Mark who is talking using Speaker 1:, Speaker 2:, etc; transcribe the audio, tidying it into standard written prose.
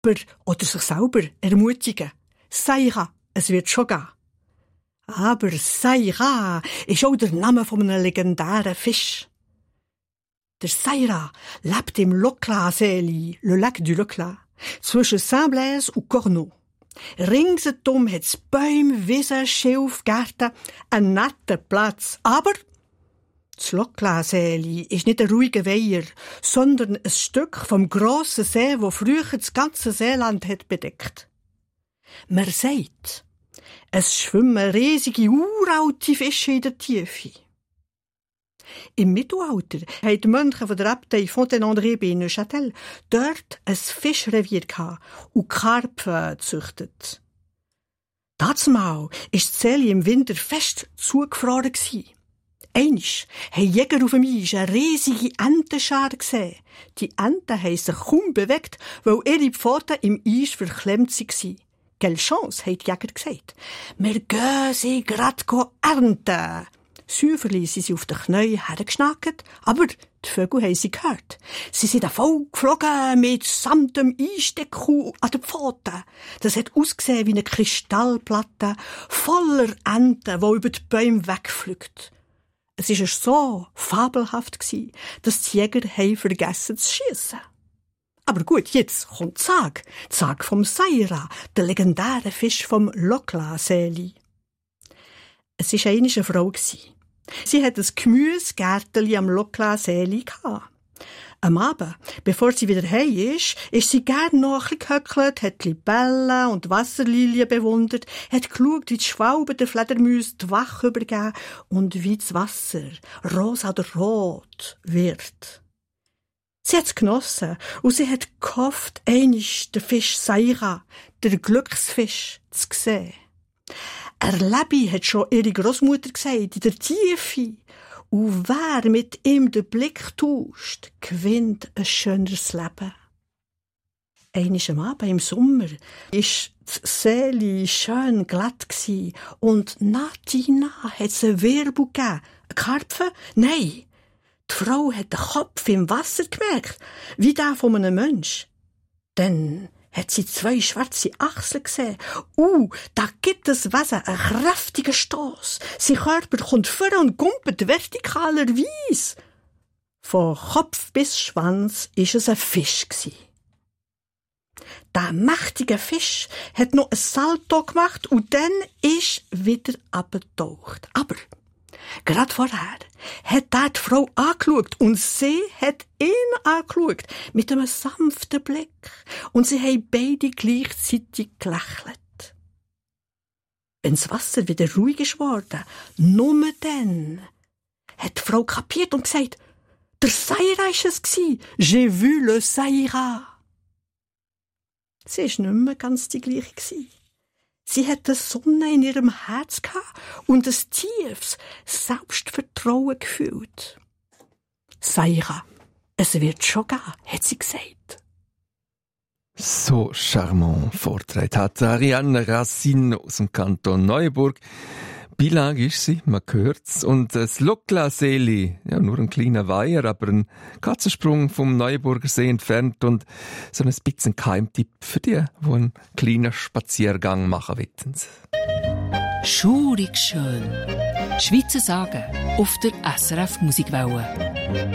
Speaker 1: oder sich selber ermutigen. Ça ira, es wird schon gehen. Aber ça ira ist auch der Name von einem legendären Fisch. Der ça ira lebt im Locla-Seeli, le lac du Locla, zwischen Saint-Blaise und Corneau. Ringsherum hat's Bäume, Wiesen, Schilf, Gärten, einen netten Platz. Aber das Locla-Seeli ist nicht ein ruhiger Weiher, sondern ein Stück vom grossen See, wo früher das ganze Seeland hat bedeckt. Man sagt, es schwimmen riesige, uralte Fische in der Tiefe. Im Mittelalter haben die Mönche von der Abtei Fontaine-André bei Neuchâtel dort ein Fischrevier gehabt und Karpfen gezüchtet. Dazumal war das Seeli im Winter fest zugefroren. Einmal haben Jäger auf dem Eis eine riesige Entenschar gesehen. Die Enten haben sich kaum bewegt, weil ihre Pfoten im Eis verklemmt waren. Quelle Chance, haben die Jäger gesagt. Wir gehen sie grad ernten. Säuferli sind sie auf den Knien hergeschnackt, aber die Vögel haben sie gehört. Sie sind davon geflogen mit samtem Eisdeckel an den Pfoten. Das hat ausgesehen wie eine Kristallplatte voller Enten, die über die Bäume wegfliegt. Es war so fabelhaft, dass die Jäger haben vergessen zu schiessen. Aber gut, jetzt kommt die Sage vom ça ira, der legendäre Fisch vom Locla-Seeli. Es war einmal eine Frau. Sie hatte ein Gemüsegärtchen am Locla-Seeli. Am Abend, bevor sie wieder heim ist sie gern noch ein bisschen gehöckelt, hat die Libellen und Wasserlilien bewundert, hat geschaut, wie die Schwalben der Fledermäuse die Wache übergeben und wie das Wasser rosa oder rot wird. Sie hat es genossen und sie hat gehofft, einmal den Fisch ça ira, der Glücksfisch, zu sehen. Erlebe hat schon ihre Großmutter gesagt, in der Tiefe. Und wer mit ihm den Blick tauscht, gewinnt ein schöneres Leben. Einmal am Abend im Sommer war das Seeli schön glatt und nah hat es einen Wirbel gegeben. Ein Karpfen? Nein. Die Frau hat den Kopf im Wasser gemerkt, wie der von einem Mensch. Dann hat sie 2 schwarze Achseln gesehen. Da gibt das Wesen einen kräftigen Stoss. Sein Körper kommt vor und gumpet vertikalerweise. Von Kopf bis Schwanz war es ein Fisch. Der mächtige Fisch hat noch ein Salto gemacht und dann ist wieder abgetaucht. Aber gerade vorher hat er die Frau angeschaut und sie hat ihn angeschaut mit einem sanften Blick. Und sie haben beide gleichzeitig gelächelt. Wenn das Wasser wieder ruhig ist worden, nur dann hat die Frau kapiert und gesagt, der ça ira war es. J'ai vu le ça ira. Sie war nicht mehr ganz die gleiche. Sie hatte die Sonne in ihrem Herz und ein tiefes Selbstvertrauen gefühlt. Ça ira, es wird schon gehen, hat sie gesagt.
Speaker 2: So charmant vorträgt hat Ariane Racine aus dem Kanton Neuburg. Bilingue ist sie, man hört's. Und das Locla-Seeli, ja, nur ein kleiner Weiher, aber ein Katzensprung vom Neuburger See entfernt und so ein bisschen Keimtipp für die, die einen kleinen Spaziergang machen wollen.
Speaker 3: Schurig schön. Schweizer Sagen auf der SRF Musikwelle.